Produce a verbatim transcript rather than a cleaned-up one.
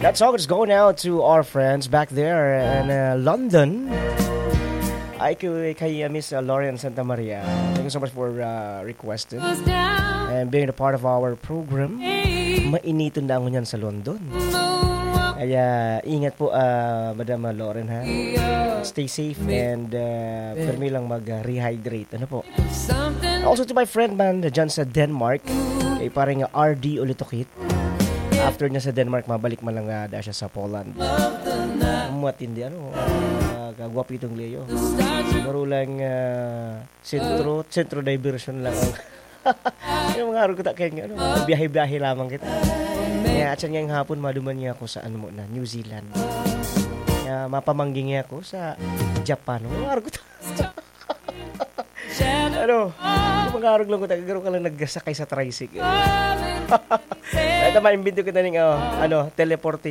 That song is going out to our friends back there in uh, London. Ay kay, kay uh, Miss uh, Lauren Santa Maria. Thank you so much for uh, requesting and being a part of our program. Mainito na ako niyan sa London. Kaya ingat po uh, Madam Lauren ha. Stay safe and uh, permi lang mag-rehydrate. Ano po? Also to my friend man dyan sa Denmark. Kay parang uh, R D Ulitokit. After niya sa Denmark, mabalik man lang uh, siya sa Poland. Matindi ano. Uh, kagwapo itong Leo. Siguro lang uh, sentro, sentro diversion lang ang yung mga araw ko ta kaya ano, biyahe-biyahe lamang kita. Kaya at ngayong hapon maduman niya ako sa ano mo na New Zealand. Kaya mapamangging niya ako sa Japan. Mga araw ko ta. ano, mga araw lang ko ta garo ka lang nagsakay sa tricycle. Ito maimbento kita ning oh, ano, teleportation.